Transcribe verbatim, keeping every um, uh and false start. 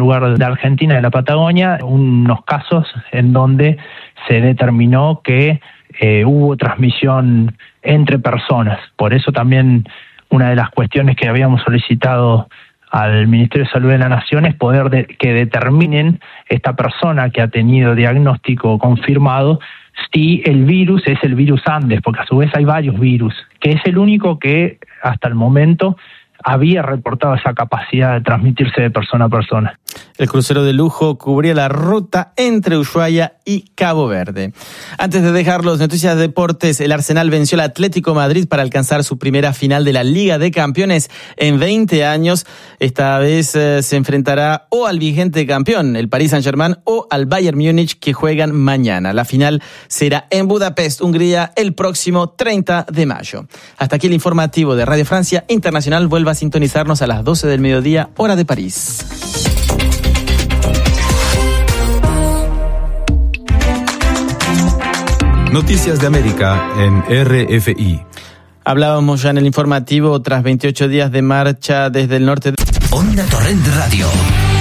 lugar de Argentina, de la Patagonia, unos casos en donde se determinó que eh, hubo transmisión entre personas. Por eso también una de las cuestiones que habíamos solicitado al Ministerio de Salud de la Nación es poder de, que determinen esta persona que ha tenido diagnóstico confirmado si el virus es el virus Andes, porque a su vez hay varios virus, que es el único que hasta el momento había reportado esa capacidad de transmitirse de persona a persona. El crucero de lujo cubría la ruta entre Ushuaia y Cabo Verde. Antes de dejar los noticias de deportes, el Arsenal venció al Atlético Madrid para alcanzar su primera final de la Liga de Campeones en veinte años. Esta vez eh, se enfrentará o al vigente campeón, el Paris Saint-Germain, o al Bayern Múnich, que juegan mañana. La final será en Budapest, Hungría, el próximo treinta de mayo. Hasta aquí el informativo de Radio Francia Internacional. Vuelva a sintonizarnos a las doce del mediodía, hora de París. Noticias de América en R F I. Hablábamos ya en el informativo, tras veintiocho días de marcha desde el norte de... Onda Torrent Radio.